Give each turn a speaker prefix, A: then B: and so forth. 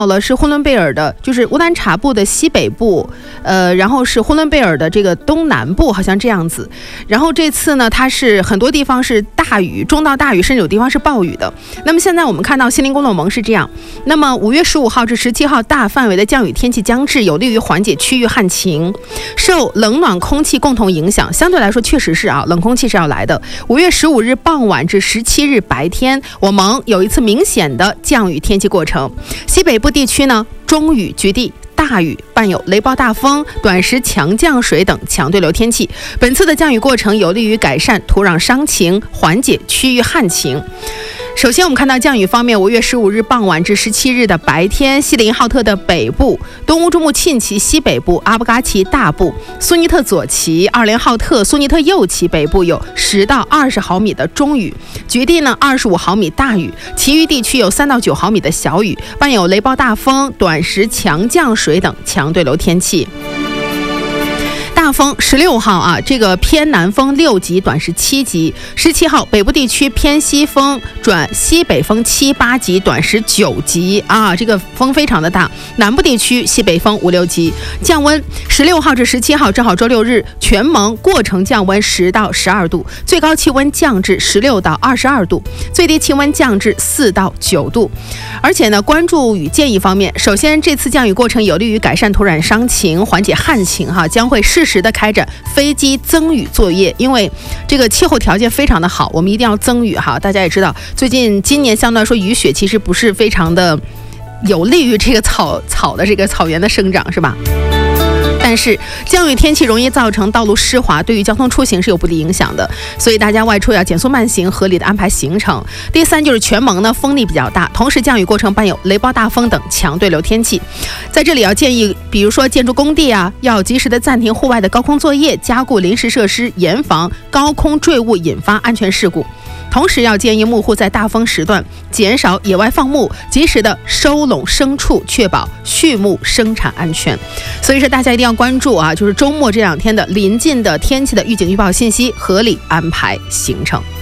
A: 到了是呼伦贝尔的，就是乌兰察布的西北部，然后是呼伦贝尔的这个东南部，好像这样子。然后这次呢，它是很多地方是大雨，中到大雨，甚至有地方是暴雨的。那么现在我们看到锡林郭勒盟是这样。那么5月15号至17号大范围的降雨天气将至，有利于缓解区域旱情。受冷暖空气共同影响，相对来说确实是冷空气是要来的。5月15日傍晚至17日白天，我盟有一次明显的降雨天气过程。西北部地区呢，中雨局地，大雨伴有雷暴大风、短时强降水等强对流天气。本次的降雨过程有利于改善土壤伤情，缓解区域旱情。首先我们看到降雨方面，5月15日傍晚至17日的白天，锡林浩特的北部、东乌珠穆沁旗西北部、阿布嘎旗大部、苏尼特左旗、二连浩特、苏尼特右旗北部有10到20毫米的中雨，局地呢25毫米大雨，其余地区有3到9毫米的小雨，伴有雷暴大风、短时强降水等强对流天气。大风16号这个偏南风6级，短时7级。17号北部地区偏西风转西北风7、8级，短时9级这个风非常的大。南部地区西北风5、6级。降温16号至17号，正好周六日，全盟过程降温10到12度，最高气温降至16到22度，最低气温降至4到9度。而且呢，关注与建议方面，首先这次降雨过程有利于改善土壤伤情，缓解旱情将会适时的开展飞机增雨作业，因为这个气候条件非常的好，我们一定要增雨大家也知道，今年相对来说雨雪其实不是非常的有利于这个草的这个草原的生长，是吧？但是降雨天气容易造成道路湿滑，对于交通出行是有不利影响的，所以大家外出要减速慢行，合理的安排行程。第三就是全盟呢风力比较大，同时降雨过程伴有雷暴大风等强对流天气。在这里要建议，比如说建筑工地要及时的暂停户外的高空作业，加固临时设施，严防高空坠物引发安全事故。同时要建议牧户在大风时段减少野外放牧，及时的收拢牲畜，确保畜牧生产安全。所以说大家一定要关注就是周末这2天的临近的天气的预警预报信息，合理安排行程。